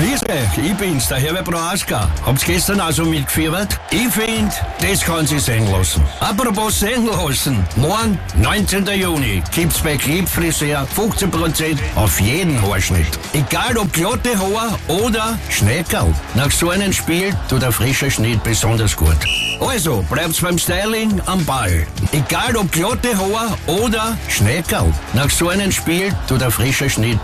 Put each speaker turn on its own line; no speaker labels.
Grüß euch, ich bin's, der Herbert Prohaska. Habt's gestern also mitgefiebert? Ich find, das kann sich sehen lassen. Apropos sehen lassen. Morgen, 19. Juni, gibt's bei Klebfriseur 15% auf jeden Haarschnitt. Egal ob glatte Haare oder Schneckerl. Nach so einem Spiel tut der frische Schnitt besonders gut. Also, bleibt's beim Styling am Ball. Egal ob glatte Haare oder Schneckerl. Nach so einem Spiel tut der frische Schnitt